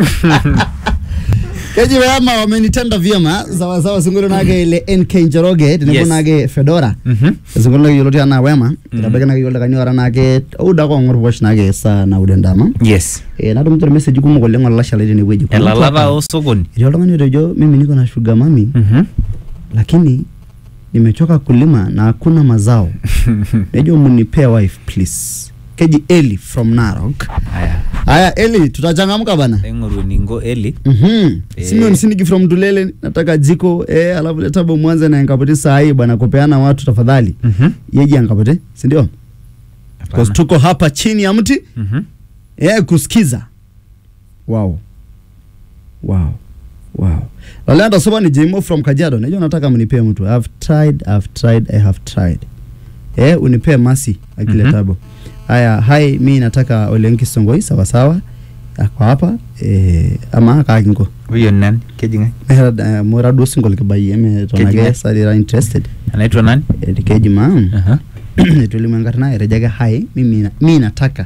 Keji wema wamenitenda vyema sawa singolo nage ile NK Njoroge tenebo nage Fedora. Singolo nage yolotia na wema tabeka nage yolotia kanyora nage uda ko ngor wash nage sa na udendama. Yes. Na tumtor message kumo lengo la shalete ni weji. Elalaba osokoni. Yolo ngani rejo mimi niko na sugar mami. Lakini nimechoka kulima na hakuna mazao. Nejo munipea wife please. Keji Eli from Narok. Aya Eli tutachangamka bana. Enguru ningo Eli. Simeon Sinigi from Dulele nataka jiko alafu leta bo Mwanza na Nkapoti saa hii bana kupeana watu tafadhali. Yeji Nkapoti, si ndio? Because tuko hapa chini ya mti. Kusikiza. Wow. Lalanda soba ni Jimo from Kajiado. Najua nataka mnipee mtu. I have tried. Unipee masi akile tabo. Aya, hai mi nataka Olenki Songoi sawa. Kwa hapa ama kakingo. Huyo nani? Kejinga. Morado single kibai tonage sadira interested. Anaitwa nani? Keji mam. Tulimwangalia naye rejaga hai mimi nataka.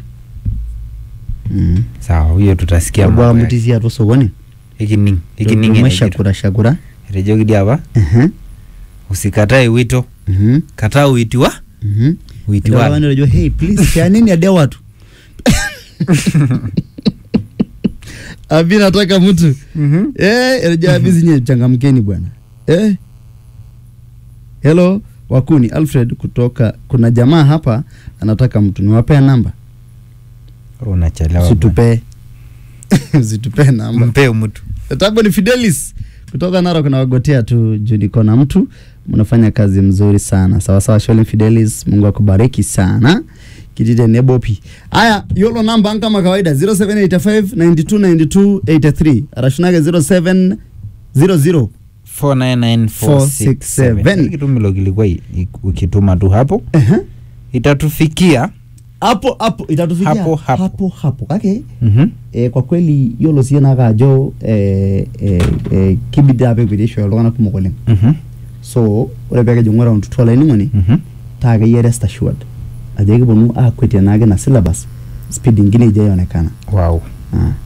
Sawa, huyo tutasikia mambo. Kwa mtizia tu sokoni. Ikininge shakura. Rejogi diaba. Usikatae wito. Kataa uitiwa. Uitiwa. Ndio rejo hey please ya nini ya watu. Abi nataka mtu. Rejo busy changamkeni bwana. Hello Wakuni Alfred kutoka kuna jamaa hapa anataka mtu niwapea namba. Unachelewa. Situpe namba. Mpe mtu. Tabo ni Fidelis kutoka Narok na wagotea tu Judiko na mtu mnafanya kazi mzuri sana. Sawa Sholin Fidelis, Mungu akubariki sana. Kidide Nebopi. Aya, yolo namba kama kawaida 0785929283. Arashunage 0700 499467. Kitumilo kilikuwa ukituma tu hapo. Itatufikia hapo itatufikia hapo. Okay. Kwa kweli yolo siena kajo kibida ape kudisho yolona kumokole. So ore beke jongora on tutola ni ngoni. Taga rest assured. Ajege bonu akwete nage na syllabus. Speed ingine ije yonekana. Wow.